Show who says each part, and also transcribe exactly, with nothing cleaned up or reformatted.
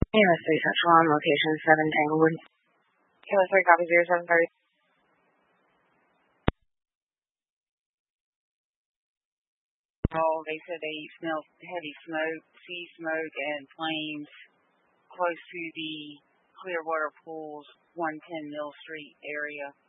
Speaker 1: Kilo three Central on location seven Tanglewood. Kilo three copy zero seven thirty.
Speaker 2: Oh, they said they smelled heavy smoke, sea smoke, and flames close to the Clearwater Pools one ten Mill Street area.